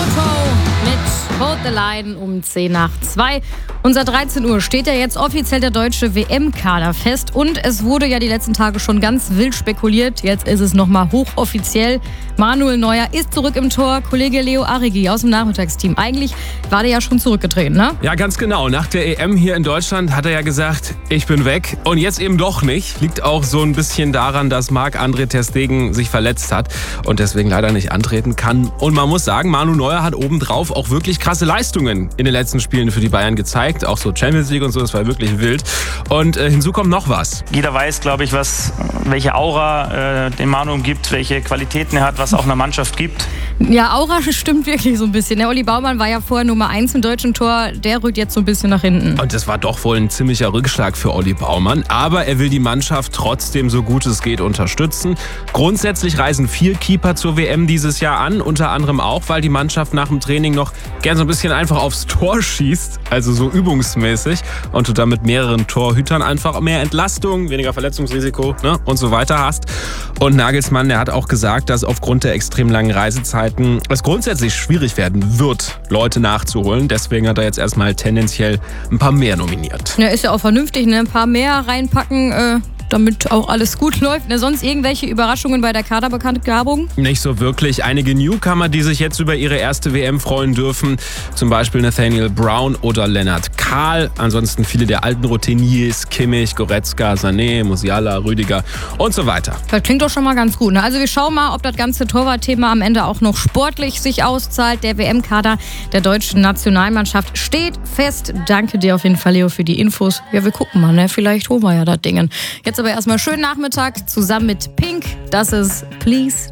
Toto mit Hold the Line um 10:10. Und seit 13 Uhr steht ja jetzt offiziell der deutsche WM-Kader fest. Und es wurde ja die letzten Tage schon ganz wild spekuliert. Jetzt ist es nochmal hochoffiziell. Manuel Neuer ist zurück im Tor. Kollege Leo Arrighi aus dem Nachmittagsteam. Eigentlich war der ja schon zurückgetreten, ne? Ja, ganz genau. Nach der EM hier in Deutschland hat er ja gesagt, ich bin weg. Und jetzt eben doch nicht. Liegt auch so ein bisschen daran, dass Marc-André ter Stegen sich verletzt hat und deswegen leider nicht antreten kann. Und man muss sagen, Manu Neuer hat obendrauf auch wirklich krasse Leistungen in den letzten Spielen für die Bayern gezeigt. Auch so Champions League und so, das war wirklich wild. Und hinzu kommt noch was. Jeder weiß, glaube ich, welche Aura den Manu gibt, welche Qualitäten er hat, was auch einer Mannschaft gibt. Ja, Aura stimmt wirklich so ein bisschen. Der Olli Baumann war ja vorher Nummer 1 im deutschen Tor, der rückt jetzt so ein bisschen nach hinten. Und das war doch wohl ein ziemlicher Rückschlag für Olli Baumann. Aber er will die Mannschaft trotzdem so gut es geht unterstützen. Grundsätzlich reisen 4 Keeper zur WM dieses Jahr an. Unter anderem auch, weil die Mannschaft nach dem Training noch gern so ein bisschen einfach aufs Tor schießt. Also so übungsmäßig. Und du dann mit mehreren Torhütern einfach mehr Entlastung, weniger Verletzungsrisiko, ne, und so weiter hast. Und Nagelsmann, der hat auch gesagt, dass aufgrund der extrem langen Reisezeiten es grundsätzlich schwierig werden wird, Leute nachzuholen. Deswegen hat er jetzt erstmal tendenziell ein paar mehr nominiert. Ja, ist ja auch vernünftig, ne? Ein paar mehr reinpacken, damit auch alles gut läuft. Ne? Sonst irgendwelche Überraschungen bei der Kaderbekanntgabung? Nicht so wirklich. Einige Newcomer, die sich jetzt über ihre erste WM freuen dürfen. Zum Beispiel Nathaniel Brown oder Lennart Kahl. Ansonsten viele der alten Routiniers, Kimmich, Goretzka, Sané, Musiala, Rüdiger und so weiter. Das klingt doch schon mal ganz gut. Ne? Also wir schauen mal, ob das ganze Torwartthema am Ende auch noch sportlich sich auszahlt. Der WM-Kader der deutschen Nationalmannschaft steht fest. Danke dir auf jeden Fall, Leo, für die Infos. Ja, wir gucken mal, ne? Vielleicht holen wir ja das Ding. Jetzt aber erstmal schönen Nachmittag zusammen mit Pink. Das ist Please